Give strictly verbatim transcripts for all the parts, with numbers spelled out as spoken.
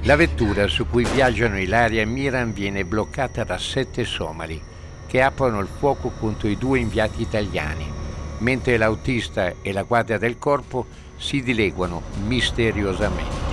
La vettura su cui viaggiano Ilaria e Miran viene bloccata da sette somali che aprono il fuoco contro i due inviati italiani, mentre l'autista e la guardia del corpo si dileguano misteriosamente.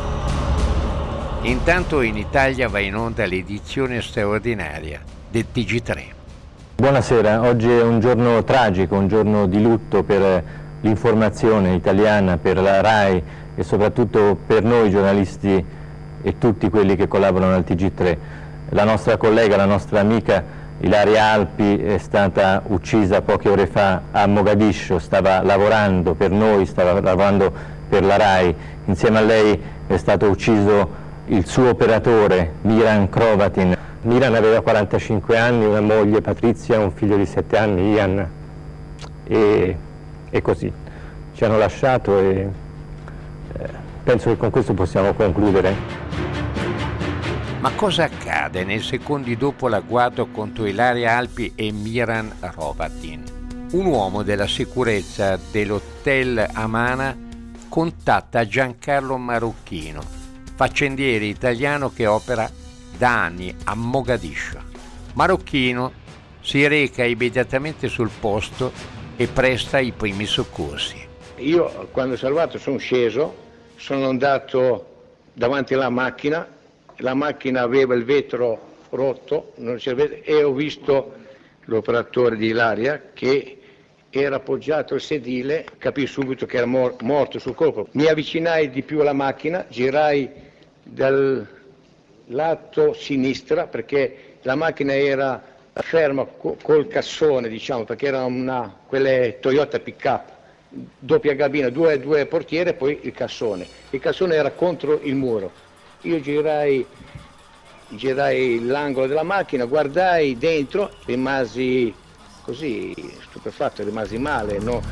Intanto in Italia va in onda l'edizione straordinaria del T G tre. Buonasera, oggi è un giorno tragico, un giorno di lutto per l'informazione italiana, per la RAI e soprattutto per noi giornalisti e tutti quelli che collaborano al T G tre. La nostra collega, la nostra amica Ilaria Alpi è stata uccisa poche ore fa a Mogadiscio, stava lavorando per noi, stava lavorando per la RAI. Insieme a lei è stato ucciso il suo operatore Miran Hrovatin. Miran aveva quarantacinque anni, una moglie Patrizia, un figlio di sette anni Ian, e, e così ci hanno lasciato e eh, penso che con questo possiamo concludere. Ma cosa accade nei secondi dopo l'agguato contro Ilaria Alpi e Miran Hrovatin? Un uomo della sicurezza dell'hotel Amana contatta Giancarlo Marocchino, faccendiere italiano che opera da anni a Mogadiscio. Marocchino si reca immediatamente sul posto e presta i primi soccorsi. Io quando ho salvato sono sceso, sono andato davanti alla macchina, la macchina aveva il vetro rotto non e ho visto l'operatore di Ilaria che era appoggiato al sedile, capii subito che era mor- morto sul colpo. Mi avvicinai di più alla macchina, girai dal lato sinistra perché la macchina era ferma co- col cassone, diciamo, perché era una quelle Toyota pick-up, doppia cabina, due, due portiere e poi il cassone. Il cassone era contro il muro. Io girai, girai l'angolo della macchina, guardai dentro, rimasi così stupefatto, rimasi male, no?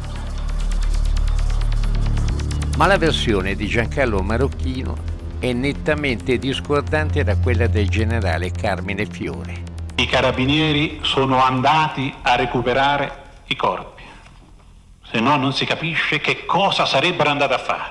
Ma la versione di Giancarlo Marocchino è nettamente discordante da quella del generale Carmine Fiore. I carabinieri sono andati a recuperare i corpi, se no non si capisce che cosa sarebbero andati a fare.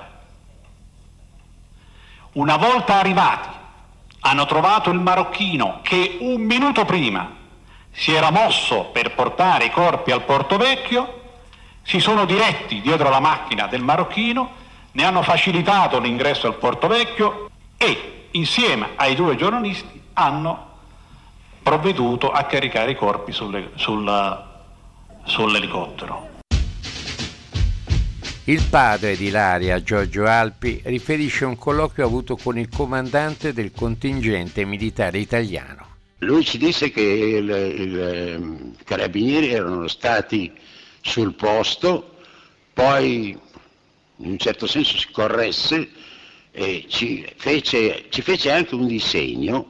Una volta arrivati, hanno trovato il marocchino che un minuto prima si era mosso per portare i corpi al Porto Vecchio, si sono diretti dietro la macchina del marocchino, ne hanno facilitato l'ingresso al Porto Vecchio e, insieme ai due giornalisti, hanno provveduto a caricare i corpi sulle, sulla, sull'elicottero. Il padre di Ilaria, Giorgio Alpi, riferisce un colloquio avuto con il comandante del contingente militare italiano. Lui ci disse che il, il carabinieri erano stati sul posto, poi in un certo senso si corresse e ci fece, ci fece anche un disegno.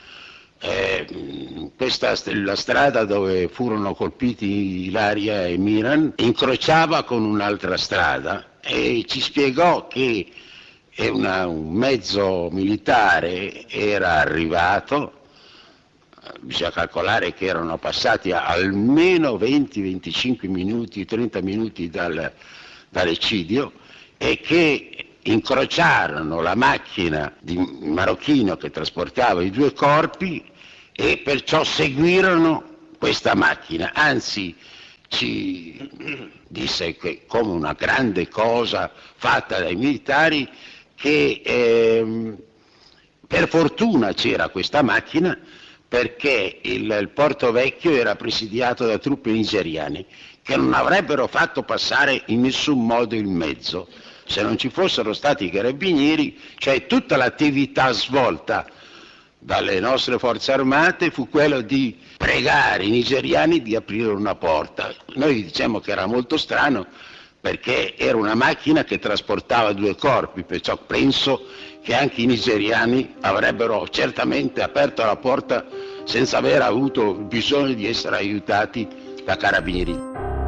Eh, questa la strada dove furono colpiti Ilaria e Miran incrociava con un'altra strada e ci spiegò che una, un mezzo militare era arrivato. Bisogna calcolare che erano passati almeno venti venticinque minuti, trenta minuti dal, dall'eccidio e che incrociarono la macchina di Marocchino che trasportava i due corpi e perciò seguirono questa macchina. Anzi, ci disse che come una grande cosa fatta dai militari che ehm, per fortuna c'era questa macchina perché il, il Porto Vecchio era presidiato da truppe nigeriane che non avrebbero fatto passare in nessun modo il mezzo se non ci fossero stati i carabinieri, cioè tutta l'attività svolta dalle nostre forze armate fu quello di pregare i nigeriani di aprire una porta. Noi diciamo che era molto strano perché era una macchina che trasportava due corpi, perciò penso che anche i nigeriani avrebbero certamente aperto la porta senza aver avuto bisogno di essere aiutati da carabinieri.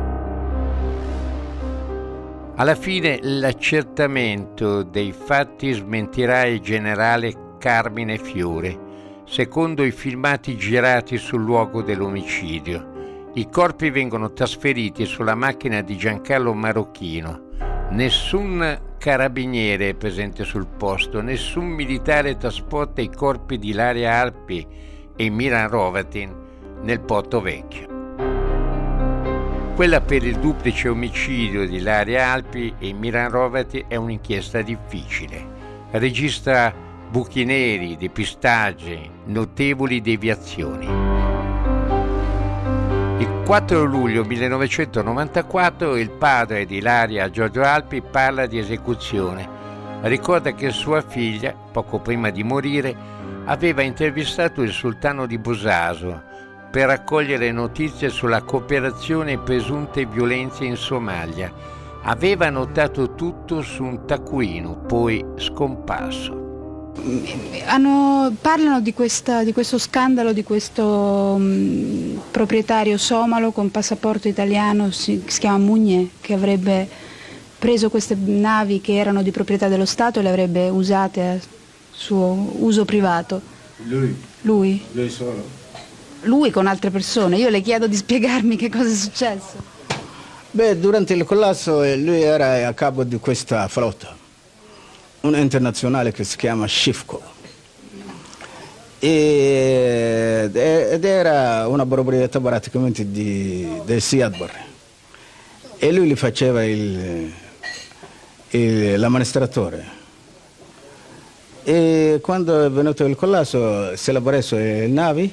Alla fine l'accertamento dei fatti smentirà il generale Carmine Fiore, secondo i filmati girati sul luogo dell'omicidio. I corpi vengono trasferiti sulla macchina di Giancarlo Marocchino, Nessun carabiniere è presente sul posto, nessun militare trasporta i corpi di Ilaria Alpi e Miran Hrovatin nel Porto Vecchio. Quella per il duplice omicidio di Ilaria Alpi e Miran Hrovatin è un'inchiesta difficile. Registra buchi neri, depistaggi, notevoli deviazioni. Il quattro luglio millenovecentonovantaquattro il padre di Ilaria, Giorgio Alpi, parla di esecuzione. Ricorda che sua figlia, poco prima di morire, aveva intervistato il sultano di Bosaso per raccogliere notizie sulla cooperazione e presunte violenze in Somalia. Aveva notato tutto su un taccuino, poi scomparso. Hanno, parlano di, questa, di questo scandalo di questo mh, proprietario somalo con passaporto italiano, si, si chiama Mugne, che avrebbe preso queste navi che erano di proprietà dello Stato e le avrebbe usate a suo uso privato. Lui? Lui? Lui solo? Lui con altre persone. Io le chiedo di spiegarmi che cosa è successo. Beh, durante il collasso lui era a capo di questa flotta, una internazionale che si chiama Shifco, e, ed era una proprietà praticamente di, del Siad Barre, e lui li faceva il, il, l'amministratore. E quando è venuto il collasso si è preso le navi,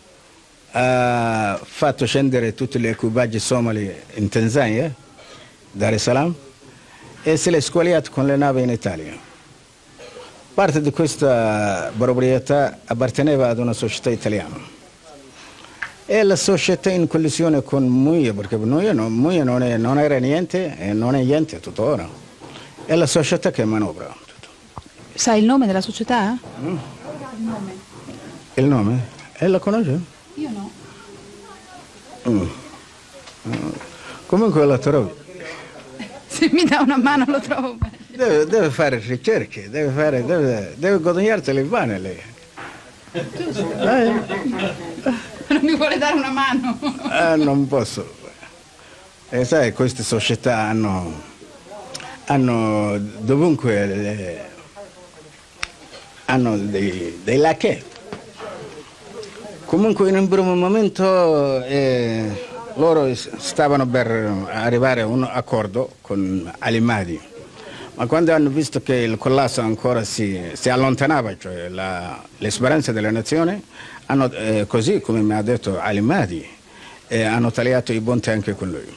ha fatto scendere tutti gli equipaggi somali in Tanzania, Dar es Salaam, e se l'è squaliato con le navi in Italia. Parte di questa proprietà apparteneva ad una società italiana e la società in collisione con Mugne, perché Mugne non, Mugne non, è, non era niente e non è niente tuttora, è la società che manovra tutto. Sai il nome della società? Mm. Il nome? Il nome? E la conosce? Io no. Mm. Comunque la trovi. Se mi dà una mano lo trovo bene. Deve, deve fare ricerche, deve, fare, deve, deve guadagnarsi le vane lei. Eh. Non mi vuole dare una mano? Ah, non posso. E sai, queste società hanno, hanno dovunque le, hanno dei, dei lacchè. Comunque in un primo momento eh, loro stavano per arrivare a un accordo con Ali Mahdi, ma quando hanno visto che il collasso ancora si, si allontanava, cioè la, le speranze delle nazioni, hanno, eh, così come mi ha detto Ali Mahdi, eh, hanno tagliato i ponti anche con lui.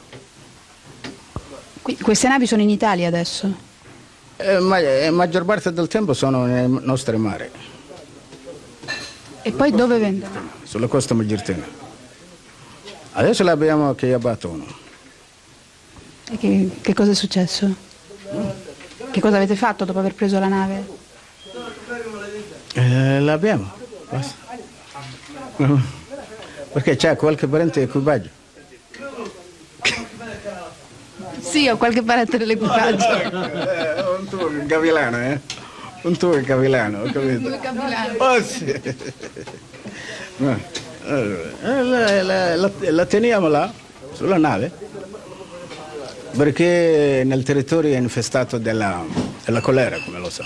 Qui, queste navi sono in Italia adesso? Eh, ma la maggior parte del tempo sono nei nostri mari. E poi dove vengono? Sulla costa Magirtina. Adesso l'abbiamo che abbatto uno. E che, che cosa è successo? Che cosa avete fatto dopo aver preso la nave? Eh, l'abbiamo. Basta. Perché c'è qualche parente di equipaggio. Sì, ho qualche parente dell'equipaggio. Eh, un tuo gavilano, eh? Un tuo gavilano, ho capito? Due gavilani. Oh sì. No. Allora, la, la, la, la teniamo là, sulla nave, perché nel territorio è infestato della, della colera, come lo sa.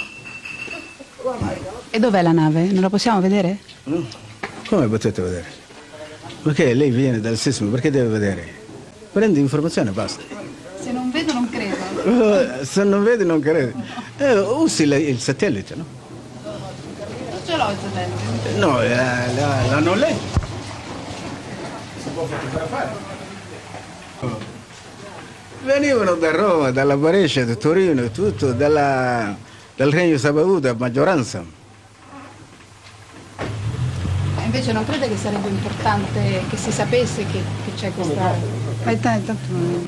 E dov'è la nave? Non la possiamo vedere? Mm. Come potete vedere? Perché lei viene dal sisma, perché deve vedere? Prendi informazione e basta. Se non vedo non credo. Uh, se non vedi non credi. Eh, usi la, il satellite, no? Non ce l'ho il satellite. No, la, la, la non lei. Si può fotografare. Venivano da Roma, dalla Brescia, da Torino e tutto, dalla, dal Regno Sabaudita, maggioranza. E invece non crede che sarebbe importante che si sapesse che, che c'è questa... Eh, tanto non...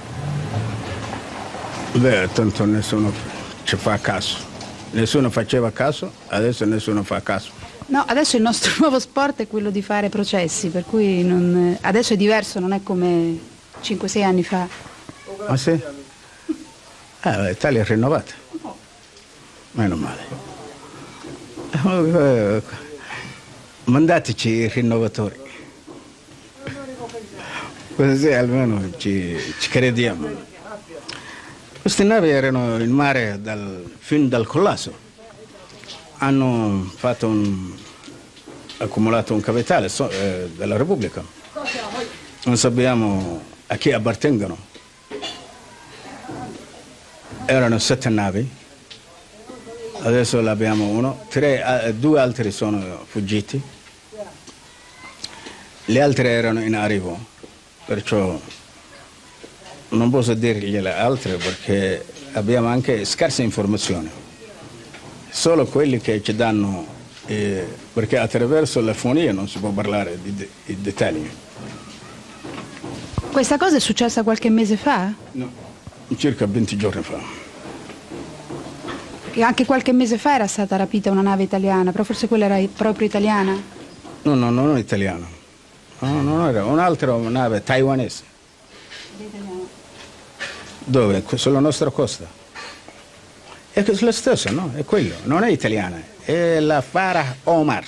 Beh, tanto nessuno ci fa caso. Nessuno faceva caso, adesso nessuno fa caso. No, adesso il nostro nuovo sport è quello di fare processi, per cui non... adesso è diverso, non è come cinque sei anni fa. Ah sì? Ah, l'Italia è rinnovata. Meno male. Mandateci i rinnovatori. Così almeno ci, ci crediamo. Queste navi erano in mare dal, fin dal collasso. Hanno fatto un, accumulato un capitale so, eh, della Repubblica. Non sappiamo a chi appartengono. Erano sette navi, adesso abbiamo uno, tre, eh, due altri sono fuggiti, le altre erano in arrivo, perciò non posso dirgli le altre perché abbiamo anche scarse informazioni. Solo quelli che ci danno, eh, perché attraverso la fonia non si può parlare di, de- di dettagli. Questa cosa è successa qualche mese fa? No, circa venti giorni fa. E anche qualche mese fa era stata rapita una nave italiana, però forse quella era proprio italiana? No, no, non italiana. No, non era un'altra nave taiwanese. Dove? Sulla nostra costa. È lo stesso, no? È quello, non è italiana, è la Farah Omar.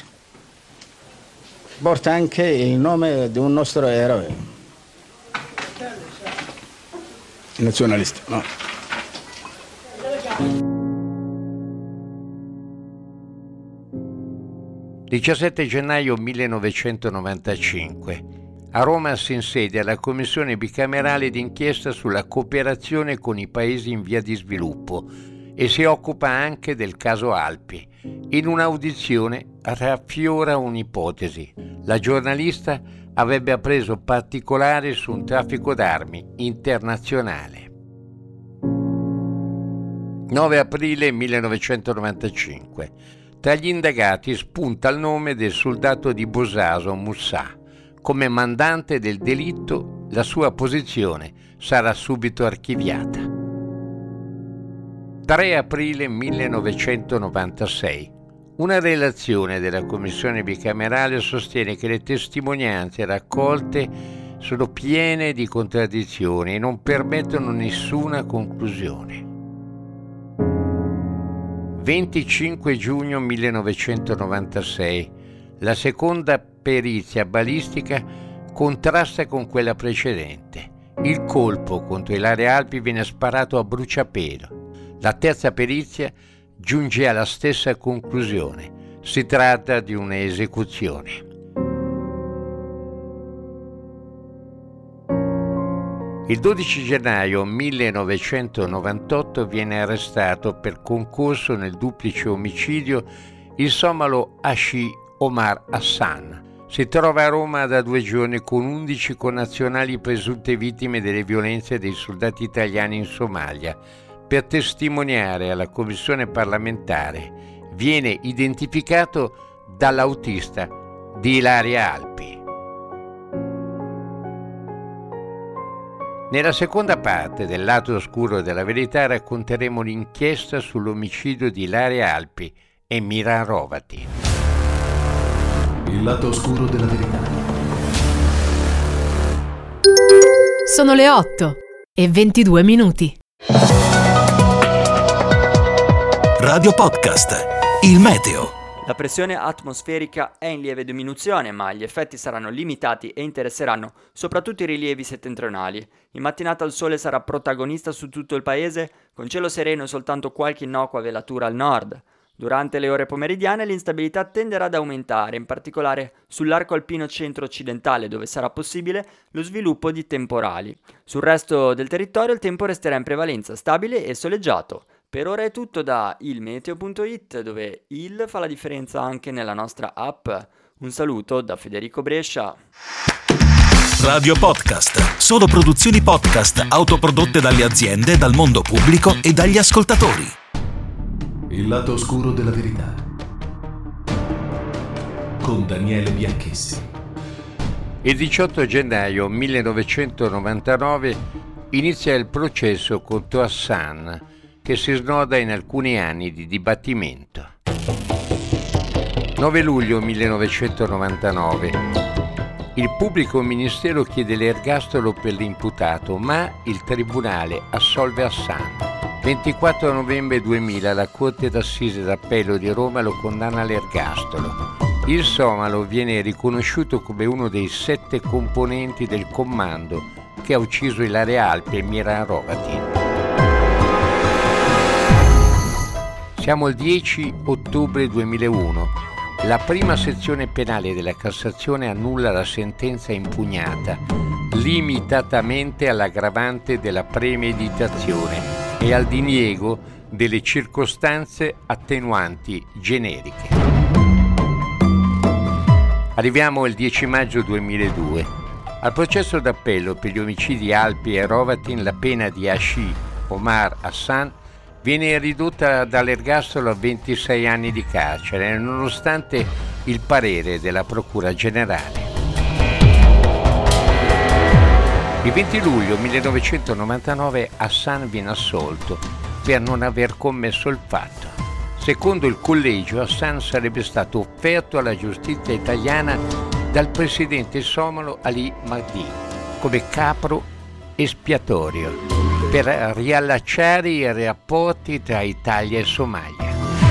Porta anche il nome di un nostro eroe. Nazionalista, no? diciassette gennaio millenovecentonovantacinque. A Roma si insedia la Commissione bicamerale d'inchiesta sulla cooperazione con i paesi in via di sviluppo e si occupa anche del caso Alpi. In un'audizione raffiora un'ipotesi. La giornalista avrebbe appreso particolari su un traffico d'armi internazionale. nove aprile millenovecentonovantacinque. Tra gli indagati spunta il nome del soldato di Bosaso Moussa. Come mandante del delitto, la sua posizione sarà subito archiviata. tre aprile millenovecentonovantasei. Una relazione della Commissione bicamerale sostiene che le testimonianze raccolte sono piene di contraddizioni e non permettono nessuna conclusione. venticinque giugno millenovecentonovantasei. La seconda perizia balistica contrasta con quella precedente. Il colpo contro Ilaria Alpi viene sparato a bruciapelo. La terza perizia giunge alla stessa conclusione. Si tratta di un'esecuzione. Il dodici gennaio millenovecentonovantotto viene arrestato per concorso nel duplice omicidio il somalo Hashi Omar Hassan. Si trova a Roma da due giorni con undici connazionali presunte vittime delle violenze dei soldati italiani in Somalia. Per testimoniare alla commissione parlamentare viene identificato dall'autista di Ilaria Alpi. Nella seconda parte del lato oscuro della verità racconteremo l'inchiesta sull'omicidio di Ilaria Alpi e Miran Hrovatin. Il lato oscuro della verità. Sono le otto e ventidue minuti. Radio Podcast. Il meteo. La pressione atmosferica è in lieve diminuzione, ma gli effetti saranno limitati e interesseranno soprattutto i rilievi settentrionali. In mattinata il sole sarà protagonista su tutto il paese, con cielo sereno e soltanto qualche innocua velatura al nord. Durante le ore pomeridiane l'instabilità tenderà ad aumentare, in particolare sull'arco alpino centro-occidentale, dove sarà possibile lo sviluppo di temporali. Sul resto del territorio il tempo resterà in prevalenza stabile e soleggiato. Per ora è tutto da ilmeteo punto it, dove il fa la differenza anche nella nostra app. Un saluto da Federico Brescia. Radio Podcast. Solo produzioni podcast autoprodotte dalle aziende, dal mondo pubblico e dagli ascoltatori. Il lato oscuro della verità. Con Daniele Bianchessi. Il diciotto gennaio millenovecentonovantanove inizia il processo contro Hassan, che si snoda in alcuni anni di dibattimento. nove luglio millenovecentonovantanove. Il pubblico ministero chiede l'ergastolo per l'imputato, ma il tribunale assolve Hassan. ventiquattro novembre duemila la Corte d'Assise d'Appello di Roma lo condanna all'ergastolo. Il somalo viene riconosciuto come uno dei sette componenti del commando che ha ucciso Ilaria Alpi e Miran Hrovatin. Siamo il dieci ottobre duemilauno. La prima sezione penale della Cassazione annulla la sentenza impugnata limitatamente all'aggravante della premeditazione e al diniego delle circostanze attenuanti generiche. Arriviamo il dieci maggio duemiladue. Al processo d'appello per gli omicidi Alpi e Hrovatin la pena di Hashi Omar Hassan viene ridotta dall'ergastolo a ventisei anni di carcere, nonostante il parere della Procura Generale. Il venti luglio millenovecentonovantanove Hassan viene assolto per non aver commesso il fatto. Secondo il collegio, Hassan sarebbe stato offerto alla giustizia italiana dal presidente somalo Ali Mahdi come capro espiatorio per riallacciare i rapporti tra Italia e Somalia.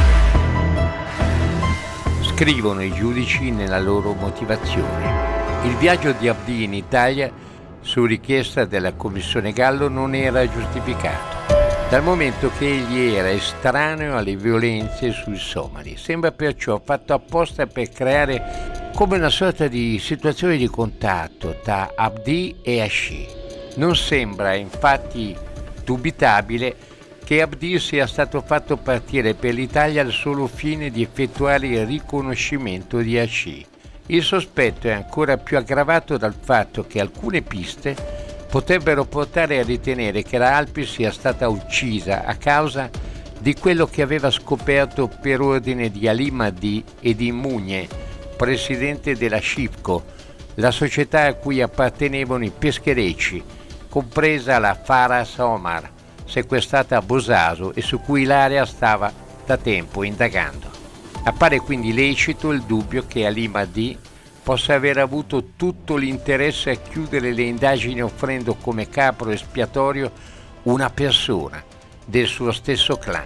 Scrivono i giudici nella loro motivazione. Il viaggio di Abdi in Italia, su richiesta della Commissione Gallo, non era giustificato, dal momento che egli era estraneo alle violenze sui somali. Sembra perciò fatto apposta per creare come una sorta di situazione di contatto tra Abdi e Hashi. Non sembra infatti dubitabile che Abdi sia stato fatto partire per l'Italia al solo fine di effettuare il riconoscimento di Hashi. Il sospetto è ancora più aggravato dal fatto che alcune piste potrebbero portare a ritenere che la Alpi sia stata uccisa a causa di quello che aveva scoperto per ordine di Ali Mahdi e di Mugne, presidente della Shifco, la società a cui appartenevano i pescherecci, compresa la Faras Omar, sequestrata a Bosaso e su cui l'area stava da tempo indagando. Appare quindi lecito il dubbio che Ali Mahdi possa aver avuto tutto l'interesse a chiudere le indagini offrendo come capro espiatorio una persona del suo stesso clan.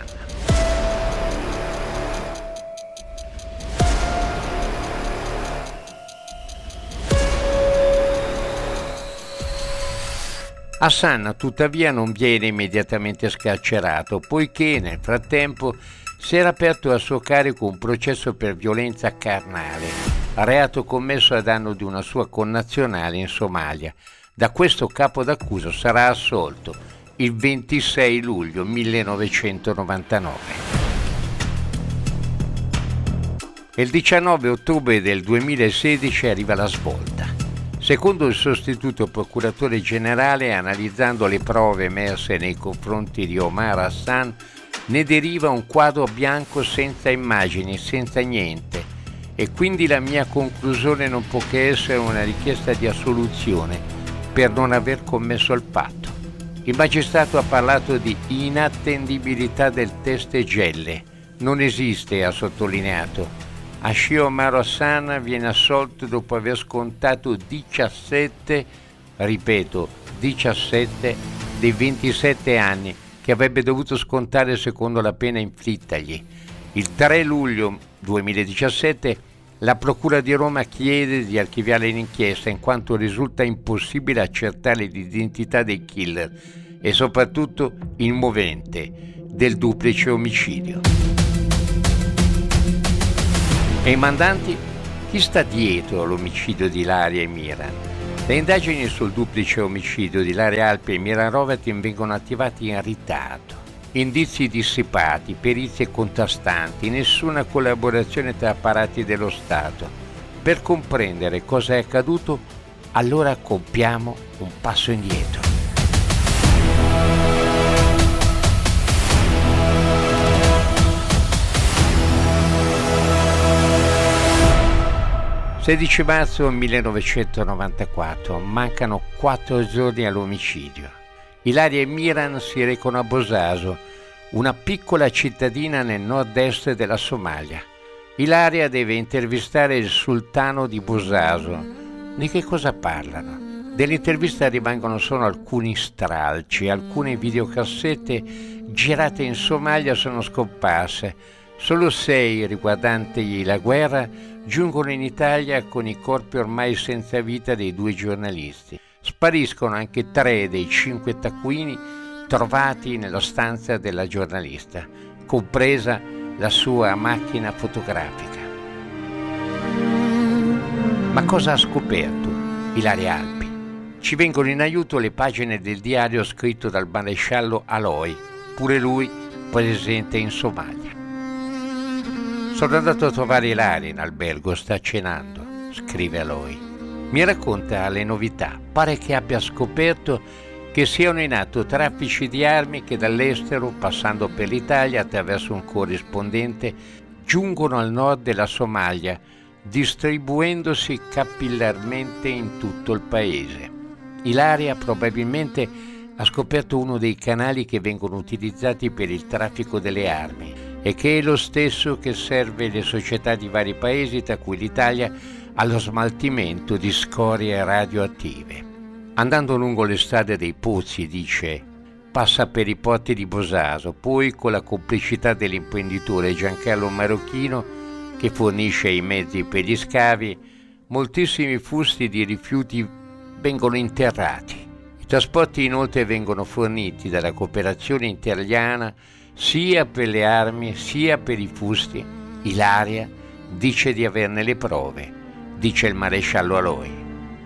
Hassan tuttavia non viene immediatamente scarcerato, poiché nel frattempo si era aperto a suo carico un processo per violenza carnale, reato commesso a danno di una sua connazionale in Somalia. Da questo capo d'accusa sarà assolto il ventisei luglio millenovecentonovantanove. Il diciannove ottobre del duemilasedici arriva la svolta. Secondo il sostituto procuratore generale, analizzando le prove emerse nei confronti di Omar Hassan, ne deriva un quadro bianco senza immagini, senza niente, e quindi la mia conclusione non può che essere una richiesta di assoluzione per non aver commesso il fatto. Il magistrato ha parlato di inattendibilità del test gelle. Non esiste, ha sottolineato. Hashi Omar Hassan viene assolto dopo aver scontato diciassette, ripeto, diciassette dei ventisette anni che avrebbe dovuto scontare secondo la pena inflittagli. Il tre luglio duemiladiciassette la Procura di Roma chiede di archiviare l'inchiesta in quanto risulta impossibile accertare l'identità dei killer e soprattutto il movente del duplice omicidio. E i mandanti? Chi sta dietro all'omicidio di Ilaria e Miran? Le indagini sul duplice omicidio di Ilaria Alpi e Miran Hrovatin vengono attivate in ritardo. Indizi dissipati, perizie contrastanti, nessuna collaborazione tra apparati dello Stato. Per comprendere cosa è accaduto, allora compiamo un passo indietro. sedici marzo millenovecentonovantaquattro, mancano quattro giorni all'omicidio. Ilaria e Miran si recano a Bosaso, una piccola cittadina nel nord-est della Somalia. Ilaria deve intervistare il sultano di Bosaso. Di che cosa parlano? Dell'intervista rimangono solo alcuni stralci, alcune videocassette girate in Somalia sono scomparse. Solo sei riguardanti la guerra giungono in Italia con i corpi ormai senza vita dei due giornalisti. Spariscono anche tre dei cinque taccuini trovati nella stanza della giornalista, compresa la sua macchina fotografica. Ma cosa ha scoperto Ilaria Alpi? Ci vengono in aiuto le pagine del diario scritto dal maresciallo Aloi, pure lui presente in Somalia. Sono andato a trovare Ilaria in albergo, sta cenando, scrive Aloi. Mi racconta le novità, pare che abbia scoperto che siano in atto traffici di armi che dall'estero, passando per l'Italia attraverso un corrispondente, giungono al nord della Somalia, distribuendosi capillarmente in tutto il paese. Ilaria probabilmente ha scoperto uno dei canali che vengono utilizzati per il traffico delle armi e che è lo stesso che serve le società di vari paesi, tra cui l'Italia, allo smaltimento di scorie radioattive. Andando lungo le strade dei pozzi, dice, passa per i porti di Bosaso, poi con la complicità dell'imprenditore Giancarlo Marocchino, che fornisce i mezzi per gli scavi, moltissimi fusti di rifiuti vengono interrati. I trasporti inoltre vengono forniti dalla cooperazione italiana sia per le armi sia per i fusti. Ilaria dice di averne le prove, dice il maresciallo Aloi.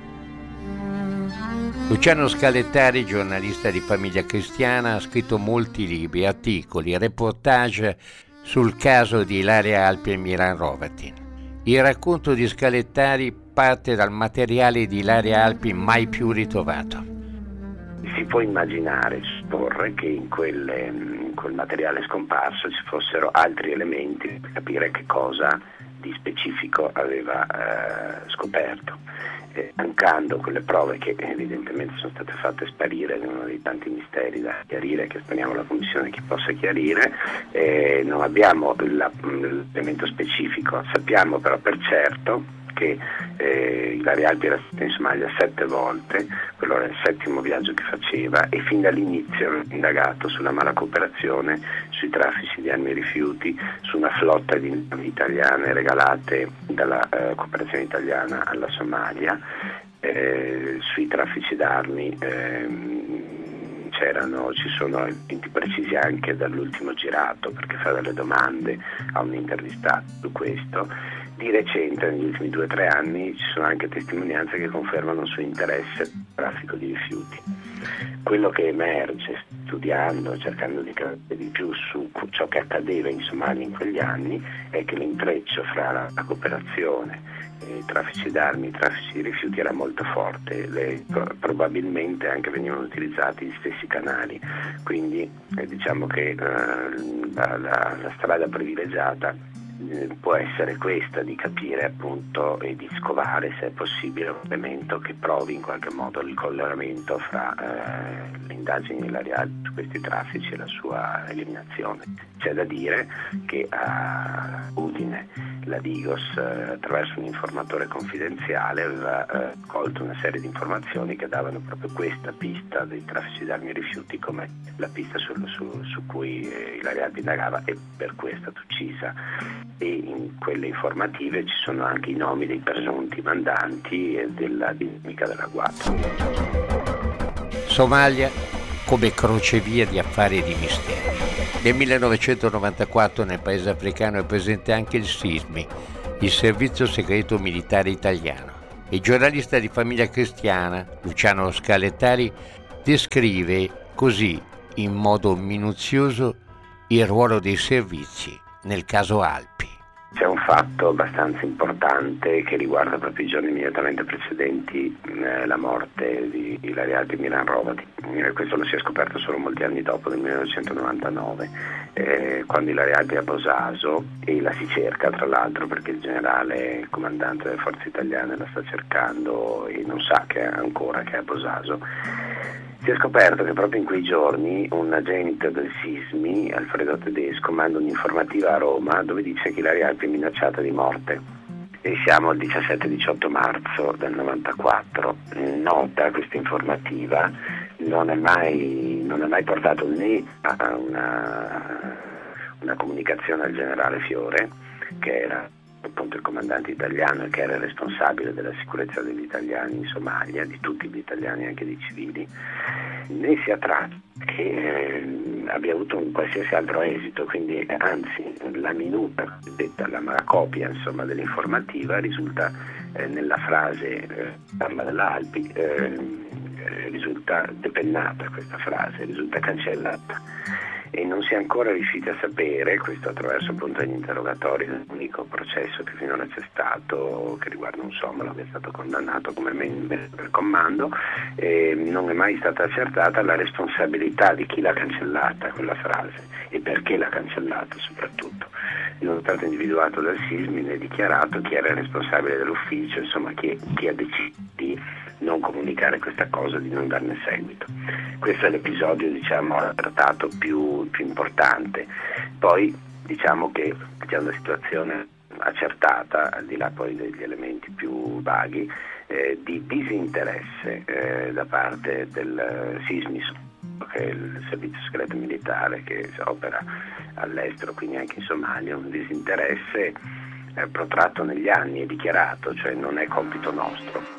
Luciano Scalettari, giornalista di Famiglia Cristiana, ha scritto molti libri, articoli, reportage sul caso di Ilaria Alpi e Miran Hrovatin. Il racconto di Scalettari parte dal materiale di Ilaria Alpi mai più ritrovato. Si può immaginare, supporre che in quel, in quel materiale scomparso ci fossero altri elementi per capire che cosa di specifico aveva eh, scoperto. Eh, mancando quelle prove che evidentemente sono state fatte sparire, è uno dei tanti misteri da chiarire che speriamo la Commissione che possa chiarire, eh, non abbiamo la, l'elemento specifico. Sappiamo però per certo che eh, Ilaria Alpi era stata in Somalia sette volte, quello era il settimo viaggio che faceva, e fin dall'inizio aveva indagato sulla mala cooperazione, sui traffici di armi e rifiuti, su una flotta di navi italiane regalate dalla eh, cooperazione italiana alla Somalia, eh, sui traffici d'armi. Eh, C'erano, ci sono elementi precisi anche dall'ultimo girato, perché fa delle domande a un intervistato su questo. Di recente, negli ultimi due o tre anni, ci sono anche testimonianze che confermano il suo interesse al traffico di rifiuti. Quello che emerge studiando, cercando di capire di più su ciò che accadeva in Somalia in quegli anni, è che l'intreccio fra la, la cooperazione, i traffici d'armi, i traffici di rifiuti era molto forte. Le, probabilmente anche venivano utilizzati gli stessi canali, quindi eh, diciamo che eh, la, la, la strada privilegiata eh, può essere questa, di capire appunto e di scovare, se è possibile, un elemento che provi in qualche modo il collegamento fra eh, le indagini Ilaria Alpi su questi traffici e la sua eliminazione. C'è da dire che a Udine la Digos, eh, attraverso un informatore confidenziale, aveva eh, colto una serie di informazioni che davano proprio questa pista dei traffici d'armi e rifiuti come la pista su, su, su cui eh, Ilaria Alpi indagava, e per cui è stata uccisa. E in quelle informative ci sono anche i nomi dei presunti mandanti e della dinamica dell'agguato. Somalia come crocevia di affari e di misteri. Nel millenovecentonovantaquattro nel paese africano è presente anche il SISMI, il Servizio Segreto Militare Italiano. Il giornalista di Famiglia Cristiana, Luciano Scalettari, descrive così, in modo minuzioso, il ruolo dei servizi nel caso Alpi. C'è un fatto abbastanza importante che riguarda proprio i giorni immediatamente precedenti eh, la morte di Ilaria Alpi e Miran Hrovatin. Eh, questo lo si è scoperto solo molti anni dopo, nel millenovecentonovantanove, eh, quando Ilaria Alpi è a Bosaso, e la si cerca tra l'altro perché il generale, il comandante delle forze italiane, la sta cercando e non sa che ancora che è a Bosaso. Si è scoperto che proprio in quei giorni un agente del SISMI, Alfredo Tedesco, manda un'informativa a Roma dove dice che Ilaria Alpi è minacciata di morte. E siamo al diciassette diciotto marzo del novantaquattro. Nota questa informativa non è mai, non è mai portato né a una, una comunicazione al generale Fiore, che era appunto il comandante italiano che era responsabile della sicurezza degli italiani in Somalia, di tutti gli italiani, anche dei civili, né sia traccia che eh, abbia avuto un qualsiasi altro esito, quindi anzi la minuta, detta la, la copia insomma dell'informativa risulta eh, nella frase eh, Gamba dell'Alpi, eh, eh, risulta depennata questa frase, risulta cancellata. E non si è ancora riusciti a sapere, questo attraverso appunto gli interrogatori, l'unico processo che finora c'è stato che riguarda un somalo che è stato condannato come membro del comando, e non è mai stata accertata la responsabilità di chi l'ha cancellata quella frase e perché l'ha cancellata soprattutto. Non è stato individuato dal SISMI né dichiarato chi era il responsabile dell'ufficio, insomma chi, chi ha deciso di non comunicare questa cosa, di non darne seguito. Questo è l'episodio, diciamo, trattato più, più importante. Poi diciamo che c'è una situazione accertata, al di là poi degli elementi più vaghi, eh, di disinteresse eh, da parte del SISMI, che è il servizio segreto militare che opera all'estero, quindi anche in Somalia, un disinteresse eh, protratto negli anni e dichiarato, cioè non è compito nostro.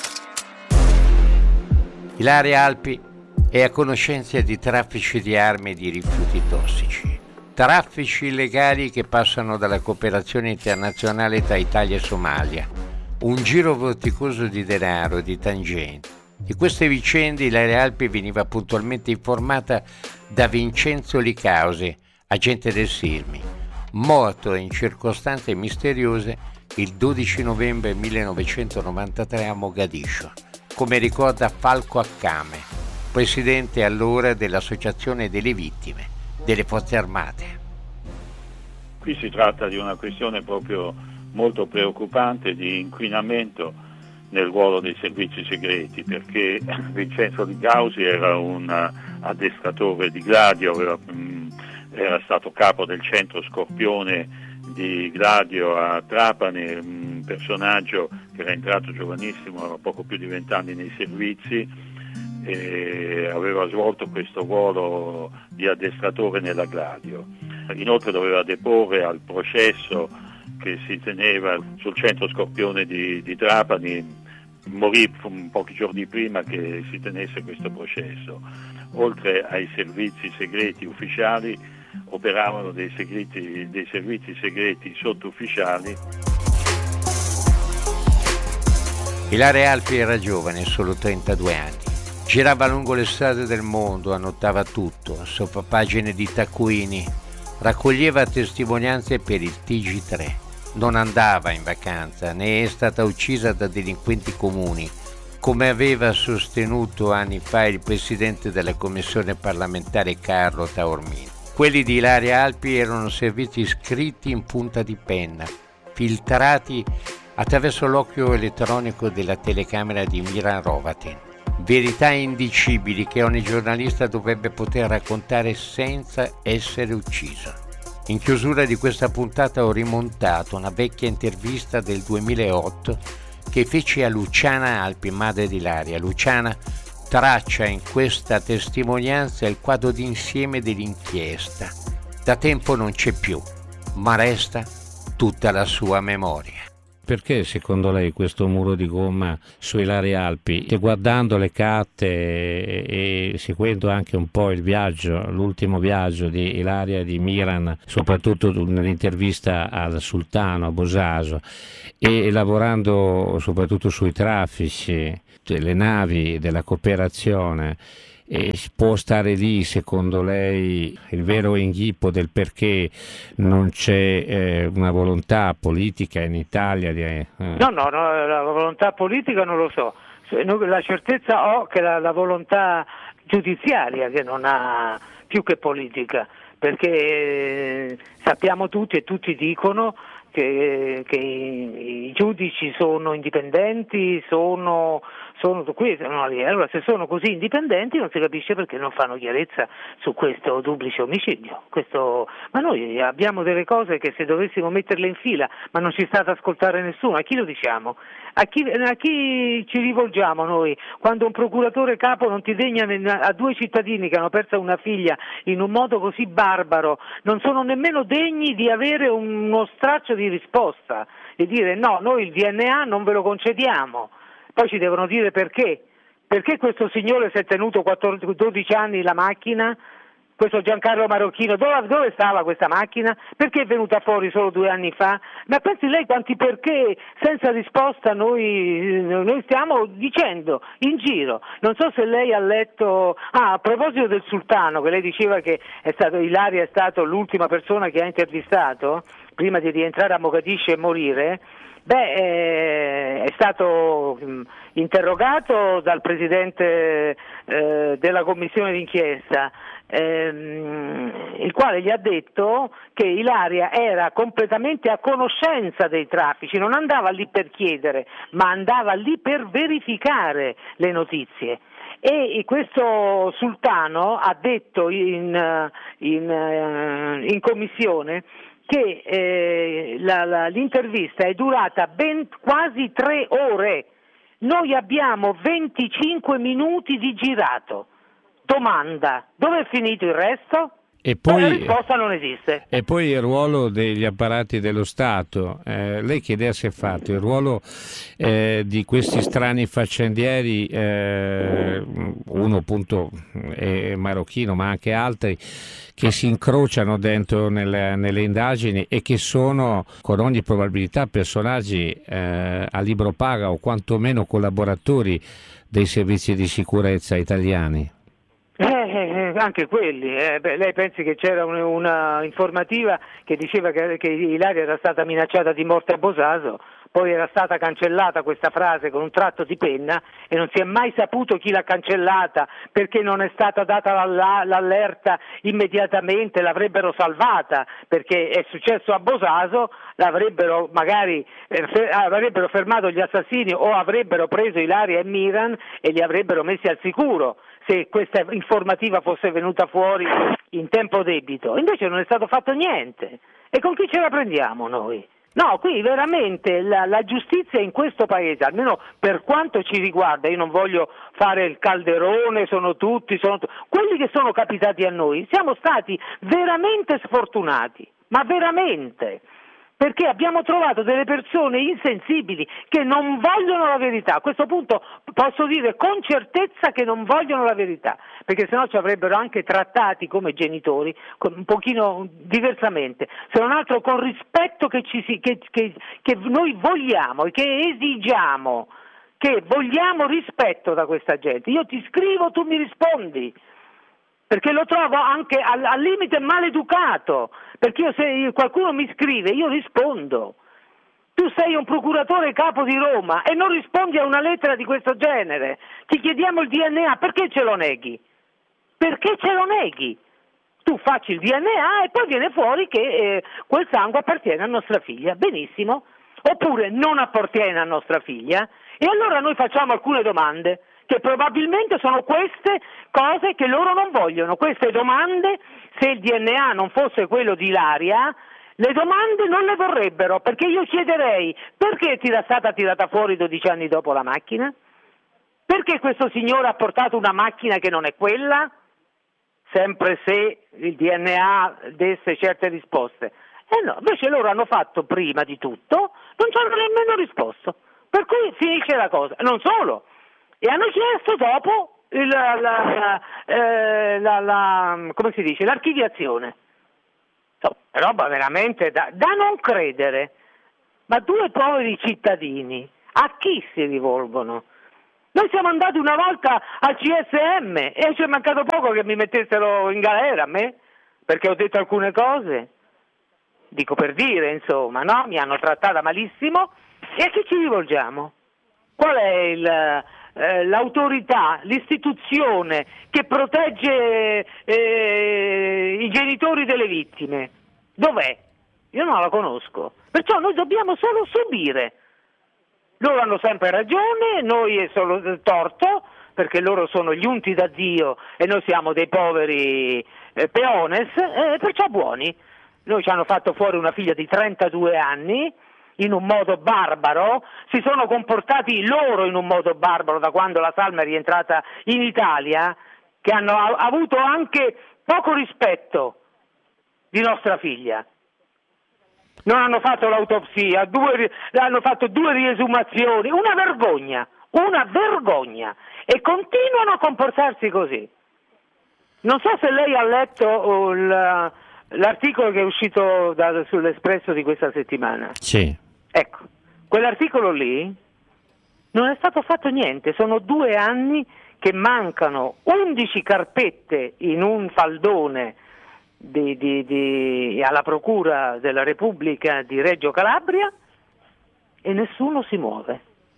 Ilaria Alpi è a conoscenza di traffici di armi e di rifiuti tossici, traffici illegali che passano dalla cooperazione internazionale tra Italia e Somalia, un giro vorticoso di denaro e di tangenti. Di queste vicende Ilaria Alpi veniva puntualmente informata da Vincenzo Licausi, agente del SISMI, morto in circostanze misteriose il dodici novembre millenovecentonovantatré a Mogadiscio, come ricorda Falco Accame, presidente allora dell'Associazione delle Vittime delle Forze Armate. Qui si tratta di una questione proprio molto preoccupante di inquinamento nel ruolo dei servizi segreti, perché Vincenzo Licausi era un addestratore di Gladio, aveva, mh, era stato capo del centro Scorpione di Gladio a Trapani, un personaggio che era entrato giovanissimo, aveva poco più di vent'anni nei servizi e aveva svolto questo ruolo di addestratore nella Gladio. Inoltre doveva deporre al processo che si teneva sul centro Scorpione di, di Trapani, morì pochi giorni prima che si tenesse questo processo. Oltre ai servizi segreti ufficiali operavano dei, segreti, dei servizi segreti sottufficiali. Ilaria Alpi era giovane, solo trentadue anni. Girava lungo le strade del mondo, annotava tutto, sopra pagine di taccuini, raccoglieva testimonianze per il T G tre. Non andava in vacanza, né è stata uccisa da delinquenti comuni, come aveva sostenuto anni fa il presidente della commissione parlamentare Carlo Taormini. Quelli di Ilaria Alpi erano servizi scritti in punta di penna, filtrati attraverso l'occhio elettronico della telecamera di Miran Hrovatin. Verità indicibili che ogni giornalista dovrebbe poter raccontare senza essere ucciso. In chiusura di questa puntata ho rimontato una vecchia intervista del duemilaotto che feci a Luciana Alpi, madre di Ilaria. Luciana traccia in questa testimonianza il quadro d'insieme dell'inchiesta. Da tempo non c'è più, ma resta tutta la sua memoria. Perché secondo lei questo muro di gomma su Ilaria Alpi? E guardando le carte e, e seguendo anche un po' il viaggio, l'ultimo viaggio di Ilaria e di Miran, soprattutto nell'intervista al sultano a Bosaso, e lavorando soprattutto sui traffici, le navi della cooperazione, e può stare lì secondo lei il vero inghippo del perché non c'è eh, una volontà politica in Italia di, eh. no, no, no, la volontà politica non lo so, la certezza ho che la, la volontà giudiziaria che non ha più che politica, perché eh, sappiamo tutti e tutti dicono che, che i, i giudici sono indipendenti, sono sono qui, sono lì. Allora se sono così indipendenti non si capisce perché non fanno chiarezza su questo duplice omicidio. Questo... Ma noi abbiamo delle cose che se dovessimo metterle in fila, ma non ci sta ad ascoltare nessuno, a chi lo diciamo? A chi, a chi ci rivolgiamo noi quando un procuratore capo non ti degna a due cittadini che hanno perso una figlia in un modo così barbaro, non sono nemmeno degni di avere uno straccio di di risposta, di dire no, noi il D N A non ve lo concediamo, poi ci devono dire perché, perché questo signore si è tenuto quattordici, dodici anni la macchina, questo Giancarlo Marocchino, dove, dove stava questa macchina? Perché è venuta fuori solo due anni fa? Ma pensi lei quanti perché senza risposta noi, noi stiamo dicendo in giro? Non so se lei ha letto, ah, a proposito del Sultano, che lei diceva che è stato, Ilaria è stato l'ultima persona che ha intervistato prima di rientrare a Mogadiscio e morire. Beh, eh, è stato mh, interrogato dal presidente eh, della commissione d'inchiesta, ehm, il quale gli ha detto che Ilaria era completamente a conoscenza dei traffici, non andava lì per chiedere, ma andava lì per verificare le notizie. E questo Sultano ha detto in, in, in commissione che eh, la, la, l'intervista è durata ben quasi tre ore, noi abbiamo venticinque minuti di girato. Domanda, dove è finito il resto? E poi, la risposta non esiste. E poi il ruolo degli apparati dello Stato. Eh, lei che idea si è fatto? Il ruolo eh, di questi strani faccendieri, eh, uno appunto è Marocchino, ma anche altri, che si incrociano dentro nelle, nelle indagini e che sono con ogni probabilità personaggi eh, a libro paga o quantomeno collaboratori dei servizi di sicurezza italiani. Eh, eh, anche quelli, eh, beh, lei pensi che c'era un, una informativa che diceva che, che Ilaria era stata minacciata di morte a Bosaso, poi era stata cancellata questa frase con un tratto di penna e non si è mai saputo chi l'ha cancellata, perché non è stata data l'allerta immediatamente, l'avrebbero salvata, perché è successo a Bosaso, l'avrebbero magari eh, fer- avrebbero fermato gli assassini o avrebbero preso Ilaria e Miran e li avrebbero messi al sicuro se questa informativa fosse venuta fuori in tempo debito. Invece non è stato fatto niente. E con chi ce la prendiamo noi? No, qui veramente la, la giustizia in questo paese, almeno per quanto ci riguarda, io non voglio fare il calderone, sono tutti, sono tu- quelli che sono capitati a noi, siamo stati veramente sfortunati, ma veramente. Perché abbiamo trovato delle persone insensibili che non vogliono la verità. A questo punto posso dire con certezza che non vogliono la verità, perché sennò ci avrebbero anche trattati come genitori un pochino diversamente, se non altro con rispetto che, ci si, che, che, che noi vogliamo e che esigiamo, che vogliamo rispetto da questa gente. Io ti scrivo, tu mi rispondi. Perché lo trovo anche al, al limite maleducato, perché io, se qualcuno mi scrive io rispondo. Tu sei un procuratore capo di Roma e non rispondi a una lettera di questo genere, ti chiediamo il D N A, perché ce lo neghi? Perché ce lo neghi? Tu facci il D N A e poi viene fuori che eh, quel sangue appartiene a nostra figlia, benissimo, oppure non appartiene a nostra figlia e allora noi facciamo alcune domande, che probabilmente sono queste cose che loro non vogliono, queste domande, se il D N A non fosse quello di Ilaria, le domande non le vorrebbero, perché io chiederei perché ti era stata tirata fuori dodici anni dopo la macchina? Perché questo signore ha portato una macchina che non è quella? Sempre se il D N A desse certe risposte. Eh no, invece loro hanno fatto prima di tutto, non ci hanno nemmeno risposto, per cui finisce la cosa. Non solo, e hanno chiesto dopo il, la, la, eh, la, la, come si dice, l'archiviazione. So, roba veramente da, da non credere. Ma due poveri cittadini, a chi si rivolgono? Noi siamo andati una volta al C S M e ci è mancato poco che mi mettessero in galera a me, perché ho detto alcune cose. Dico per dire, insomma, no? Mi hanno trattata malissimo. E a chi ci rivolgiamo? Qual è il... Eh, l'autorità, l'istituzione che protegge eh, i genitori delle vittime? Dov'è? Io non la conosco. Perciò noi dobbiamo solo subire. Loro hanno sempre ragione, noi è solo torto, perché loro sono gli unti da Dio e noi siamo dei poveri eh, peones, eh, perciò buoni. Noi ci hanno fatto fuori una figlia di trentadue anni, in un modo barbaro, si sono comportati loro in un modo barbaro da quando la salma è rientrata in Italia, che hanno avuto anche poco rispetto di nostra figlia. non hanno fatto l'autopsia, due, hanno fatto due riesumazioni, una vergogna, una vergogna, e continuano a comportarsi così. Non so se lei ha letto uh, il, l'articolo che è uscito da, sull'Espresso di questa settimana. Sì. Ecco, quell'articolo lì non è stato fatto niente, sono due anni che mancano undici carpette in un faldone di, di, di, alla Procura della Repubblica di Reggio Calabria e nessuno si muove.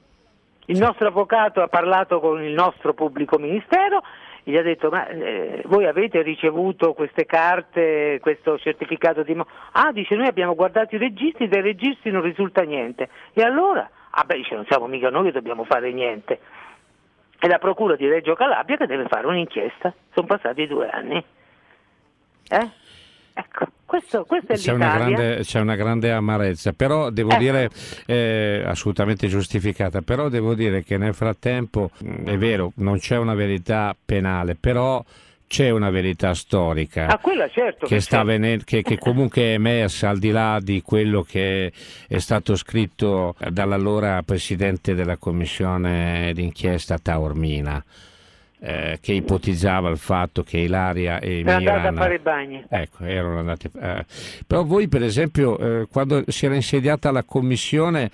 Il nostro avvocato ha parlato con il nostro pubblico ministero e gli ha detto: ma eh, voi avete ricevuto queste carte, questo certificato di... Mo-? Ah, dice, noi abbiamo guardato i registri, dai registri non risulta niente. E allora? Ah beh, dice, non siamo mica noi che dobbiamo fare niente. È la Procura di Reggio Calabria che deve fare un'inchiesta. Sono passati due anni. Eh? Ecco, questo, questo è c'è l'Italia. Una grande, c'è una grande amarezza, però devo ecco. dire, eh, assolutamente giustificata, però devo dire che nel frattempo, è vero, non c'è una verità penale, però c'è una verità storica ah, quella certo che, che, sta c'è. Venen- che, che comunque è emersa al di là di quello che è stato scritto dall'allora presidente della commissione d'inchiesta Taormina. Eh, che ipotizzava il fatto che Ilaria e Era Miran andata a fare i bagni. ecco, erano andate eh. Però voi per esempio eh, quando si era insediata la commissione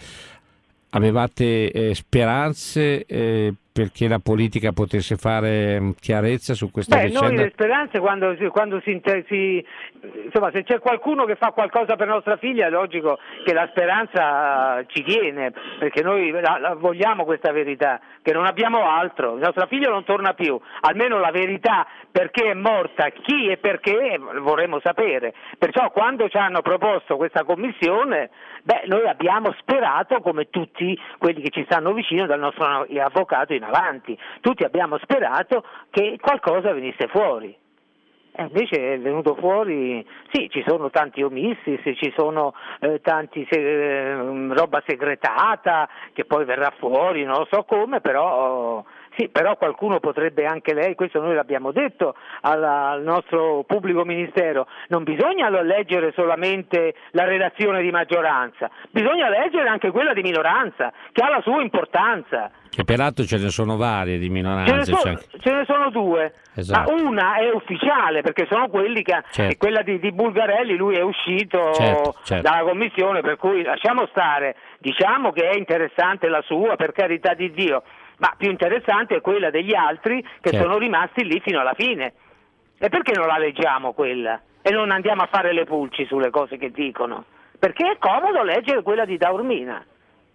avevate eh, speranze eh, perché la politica potesse fare mh, chiarezza su questa Beh, vicenda? noi le speranze quando, si, quando si, inter- si insomma, se c'è qualcuno che fa qualcosa per nostra figlia è logico che la speranza ci tiene, perché noi la, la vogliamo questa verità, che non abbiamo altro, nostra figlia non torna più, almeno la verità, perché è morta, chi e perché vorremmo sapere. Perciò quando ci hanno proposto questa commissione, beh, noi abbiamo sperato, come tutti quelli che ci stanno vicino, dal nostro avvocato in avanti, tutti abbiamo sperato che qualcosa venisse fuori. E invece è venuto fuori, sì, ci sono tanti omissi, ci sono eh, tanti se, roba segretata che poi verrà fuori, non lo so come, però sì, però qualcuno potrebbe anche lei, questo noi l'abbiamo detto alla, al nostro pubblico ministero, non bisogna leggere solamente la relazione di maggioranza, bisogna leggere anche quella di minoranza, che ha la sua importanza. Che peraltro ce ne sono varie di minoranze. Ce ne sono, c'è anche... ce ne sono due, esatto. Ma una è ufficiale perché sono quelli che, certo. quella di, di Bulgarelli, lui è uscito certo, certo. dalla commissione, per cui lasciamo stare, diciamo che è interessante la sua, per carità di Dio, ma più interessante è quella degli altri che certo. sono rimasti lì fino alla fine. E perché non la leggiamo quella? E non andiamo a fare le pulci sulle cose che dicono? Perché è comodo leggere quella di Taormina.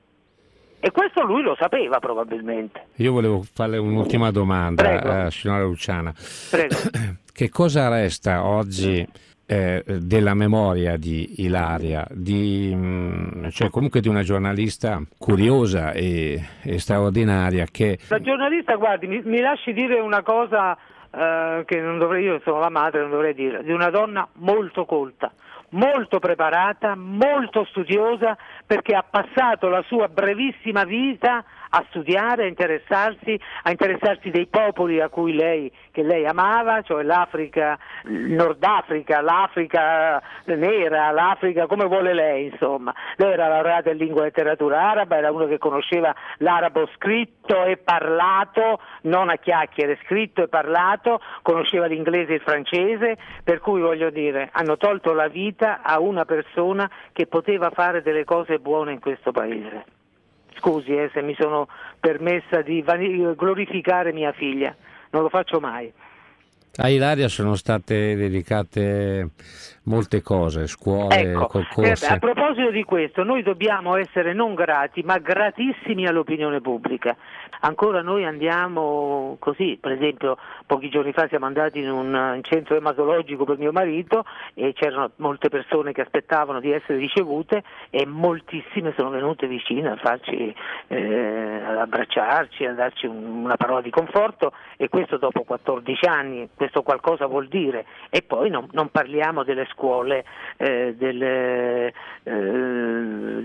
E questo lui lo sapeva probabilmente. Io volevo fare un'ultima domanda, eh, signora Luciana. Prego. Che cosa resta oggi eh, della memoria di Ilaria, di, mh, cioè comunque di una giornalista curiosa e, e straordinaria che... La giornalista, guardi, mi, mi lasci dire una cosa eh, che non dovrei, io sono la madre, non dovrei dire, di una donna molto colta, molto preparata, molto studiosa, perché ha passato la sua brevissima vita a studiare, a interessarsi, a interessarsi dei popoli a cui lei, che lei amava, cioè l'Africa, il Nord Africa, l'Africa nera, l'Africa come vuole lei, insomma. Lei era laureata in lingua e letteratura araba, era uno che conosceva l'arabo scritto e parlato, non a chiacchiere, scritto e parlato, conosceva l'inglese e il francese, per cui voglio dire, hanno tolto la vita a una persona che poteva fare delle cose buone in questo paese. Scusi eh, se mi sono permessa di glorificare mia figlia, non lo faccio mai. A Ilaria sono state dedicate molte cose, scuole, ecco, concorsi. Eh, a proposito di questo, noi dobbiamo essere non grati, ma gratissimi all'opinione pubblica. Ancora noi andiamo così, per esempio pochi giorni fa siamo andati in un in centro ematologico per mio marito e c'erano molte persone che aspettavano di essere ricevute e moltissime sono venute vicine a farci, eh, ad abbracciarci, a darci un, una parola di conforto, e questo dopo quattordici anni, questo qualcosa vuol dire. E poi non, non parliamo delle scuole, eh, delle, eh,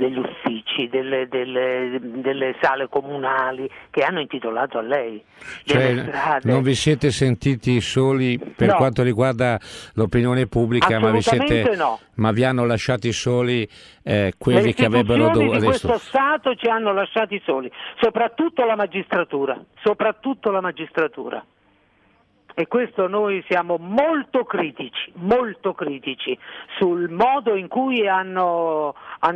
degli uffici, delle, delle, delle sale comunali che hanno intitolato a lei, cioè, delle strade. Non vi siete sentiti soli per No. quanto riguarda l'opinione pubblica, ma vi, siete, no. ma vi hanno lasciati soli eh, quelli Le che avrebbero dovuto... di questo Stato ci hanno lasciati soli, soprattutto la magistratura, soprattutto la magistratura. E questo noi siamo molto critici, molto critici sul modo in cui hanno,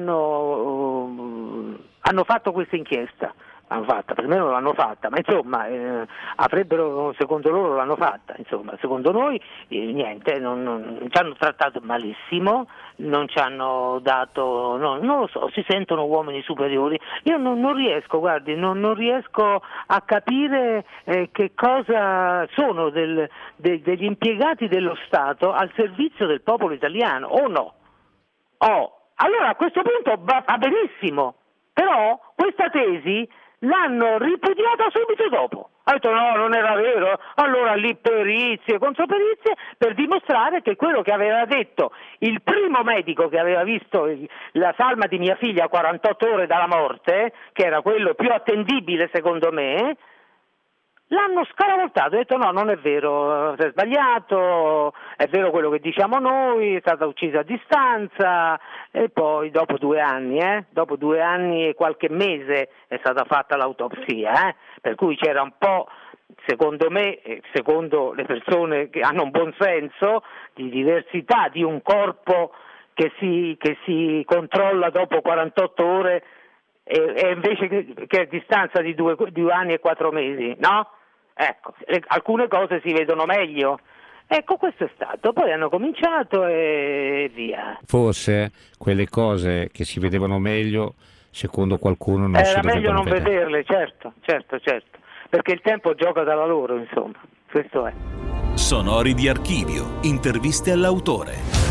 hanno, hanno fatto questa inchiesta. L'hanno fatta, per me non l'hanno fatta, ma insomma eh, avrebbero, secondo loro l'hanno fatta, insomma, secondo noi eh, niente, non, non ci hanno trattato malissimo, non ci hanno dato, no, non lo so, si sentono uomini superiori. Io non, non riesco, guardi, non, non riesco a capire eh, che cosa sono del, de, degli impiegati dello Stato al servizio del popolo italiano, o no? Oh, allora a questo punto va, va benissimo, però questa tesi l'hanno ripudiata subito dopo. Ha detto no, non era vero, allora lì perizie, contro perizie, per dimostrare che quello che aveva detto il primo medico che aveva visto il, la salma di mia figlia a quarantotto ore dalla morte, che era quello più attendibile secondo me, l'hanno scaravoltato, ha detto no, non è vero, si è sbagliato, è vero quello che diciamo noi, è stata uccisa a distanza. E poi dopo due anni, eh, dopo due anni e qualche mese è stata fatta l'autopsia, eh, per cui c'era un po', secondo me, secondo le persone che hanno un buon senso, di diversità di un corpo che si, che si controlla dopo quarantotto ore e, e invece che, che a distanza di due, due anni e quattro mesi, no? Ecco, le, alcune cose si vedono meglio. Ecco, questo è stato, poi hanno cominciato e via. Forse quelle cose che si vedevano meglio, secondo qualcuno, non Era si meglio dovevano non vedere. vederle, certo, certo, certo, perché il tempo gioca dalla loro, insomma, questo è. Sonori di archivio, interviste all'autore.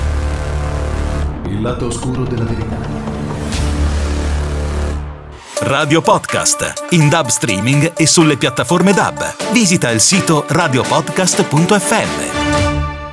Il lato oscuro della verità. Radio Podcast, in dub streaming e sulle piattaforme D A B. Visita il sito radiopodcast punto effe emme.